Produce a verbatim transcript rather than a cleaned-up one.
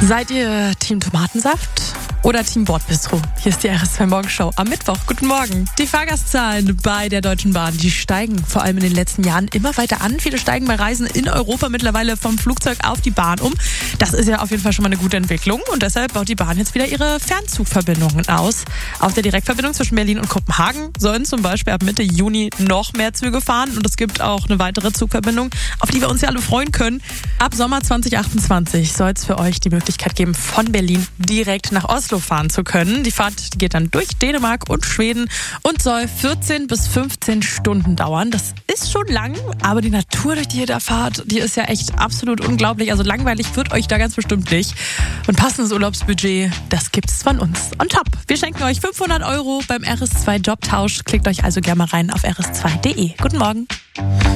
Seid ihr Team Tomatensaft oder Team Bordbistro? Hier ist die R S zwei Morgenshow am Mittwoch. Guten Morgen. Die Fahrgastzahlen bei der Deutschen Bahn, die steigen vor allem in den letzten Jahren immer weiter an. Viele steigen bei Reisen in Europa mittlerweile vom Flugzeug auf die Bahn um. Das ist ja auf jeden Fall schon mal eine gute Entwicklung und deshalb baut die Bahn jetzt wieder ihre Fernzugverbindungen aus. Auf der Direktverbindung zwischen Berlin und Kopenhagen sollen zum Beispiel ab Mitte Juni noch mehr Züge fahren und es gibt auch eine weitere Zugverbindung, auf die wir uns ja alle freuen können. Ab Sommer zwanzig achtundzwanzig soll es für euch die Möglichkeit geben, von Berlin direkt nach Oslo fahren zu können. Die Fahrt geht dann durch Dänemark und Schweden und soll vierzehn bis fünfzehn Stunden dauern. Das ist schon lang, aber die Natur, durch die ihr da fahrt, die ist ja echt absolut unglaublich. Also langweilig wird euch da ganz bestimmt nicht. Und passendes Urlaubsbudget, das gibt's von uns on top. Wir schenken euch fünfhundert Euro beim R S zwei Jobtausch. Klickt euch also gerne mal rein auf r s zwei punkt d e. Guten Morgen.